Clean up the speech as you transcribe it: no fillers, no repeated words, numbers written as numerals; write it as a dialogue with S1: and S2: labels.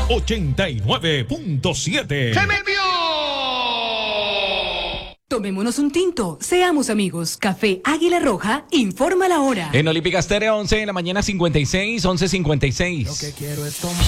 S1: 89.7.
S2: ¡Se me vio!
S3: Tomémonos un tinto, seamos amigos. Café Águila Roja informa la hora.
S4: En Olímpica Estéreo, 11 de la mañana, 56, 11:56.
S5: Lo que quiero es tomar.